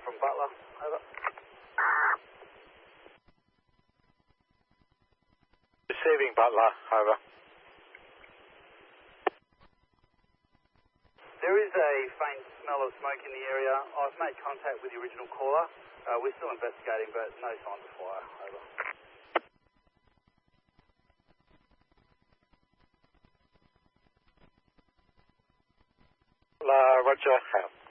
from Butler. Over. Receiving Butler. Over. There is a faint smell of smoke in the area. I've made contact with the original caller. We're still investigating, but no signs of fire. Over. Roger.